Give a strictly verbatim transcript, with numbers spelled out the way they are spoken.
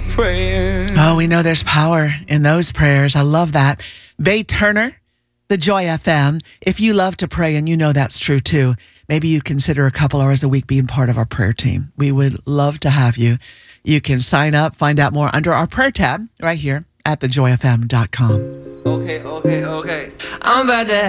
keep praying. Oh, we know there's power in those prayers. I love that. Bay Turner, the Joy F M. If you love to pray and you know that's true too, maybe you consider a couple hours a week being part of our prayer team. We would love to have you. You can sign up, find out more under our prayer tab right here at the joy f m dot com. Okay, okay, okay. I'm about to